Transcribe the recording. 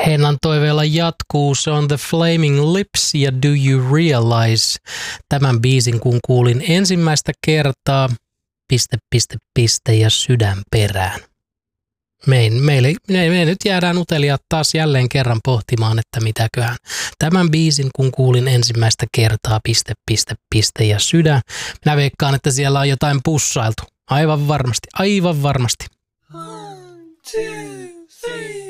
Hennan toiveella jatkuu, se on The Flaming Lips ja Do You Realize. Tämän biisin kun kuulin ensimmäistä kertaa, ... ja sydän perään. Me nyt jäädään uteliaat taas jälleen kerran pohtimaan, että mitäköhän. Tämän biisin kun kuulin ensimmäistä kertaa, ... ja sydän. Minä veikkaan, että siellä on jotain pussailtu. Aivan varmasti, aivan varmasti. 1, 2, 3